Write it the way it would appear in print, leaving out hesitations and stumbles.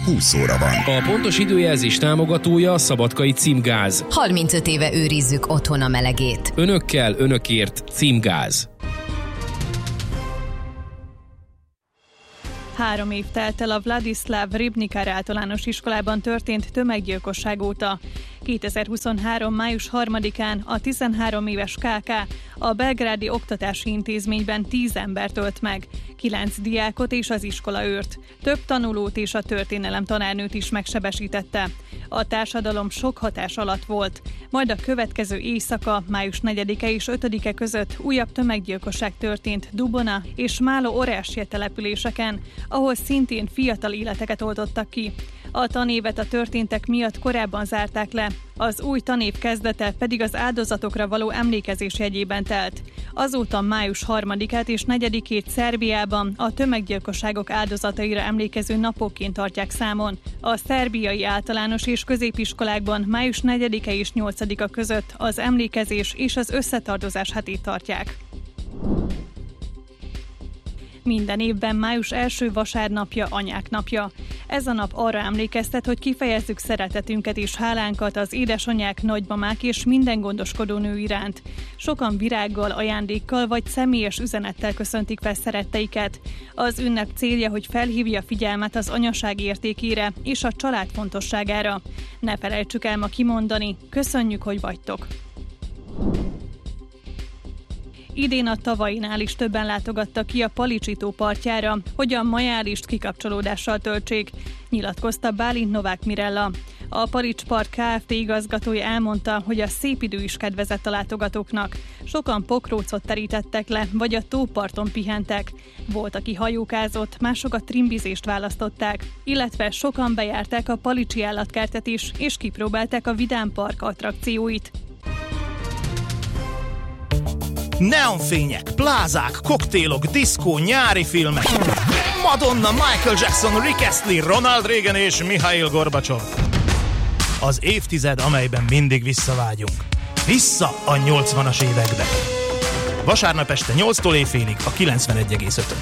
20 óra van. A pontos időjelzés támogatója a Szabadkai Címgáz. 35 éve őrizzük otthon a melegét. Önökkel, önökért Címgáz. 3 év telt el a Vladislav Ribnikar általános iskolában történt tömeggyilkosság óta. 2023. május 3-án a 13 éves KK a belgrádi oktatási intézményben 10 embert ölt meg, 9 diákot és az iskolaőrt. Több tanulót és a történelem tanárnőt is megsebesítette. A társadalom sok hatás alatt volt. Majd a következő éjszaka, május 4-e és 5-e között újabb tömeggyilkosság történt Dubona és Málo-Orjasje településeken, ahol szintén fiatal életeket oltottak ki. A tanévet a történtek miatt korábban zárták le, az új tanév kezdete pedig az áldozatokra való emlékezés jegyében telt. Azóta május 3-át és 4-ét Szerbiában a tömeggyilkosságok áldozataira emlékező napokként tartják számon. A szerbiai általános és középiskolákban május 4-e és 8-a között az emlékezés és az összetartozás hetét tartják. Minden évben május első vasárnapja Anyák napja. Ez a nap arra emlékeztet, hogy kifejezzük szeretetünket és hálánkat az édesanyák, nagymamák és minden gondoskodó nő iránt. Sokan virággal, ajándékkal vagy személyes üzenettel köszöntik fel szeretteiket. Az ünnep célja, hogy felhívja figyelmet az anyaság értékére és a család fontosságára. Ne felejtsük el ma kimondani, köszönjük, hogy vagytok! Idén a tavainál is többen látogattak ki a Palicsitó partjára, hogy a majálist kikapcsolódással töltsék, nyilatkozta Bálint Novák Mirella. A Palics Park Kft. Igazgatója elmondta, hogy a szép idő is kedvezett a látogatóknak. Sokan pokrócot terítettek le, vagy a tóparton pihentek. Volt, aki hajókázott, mások a trimbizést választották, illetve sokan bejárták a Palicsi állatkertet is, és kipróbálták a Vidám Park attrakcióit. Neonfények, plázák, koktélok, diszkó, nyári filmek. Madonna, Michael Jackson, Rick Astley, Ronald Reagan és Mihail Gorbacsov. Az évtized, amelyben mindig visszavágyunk. Vissza a 80-as évekbe. Vasárnap este 8-tól éjfélig a 91,5.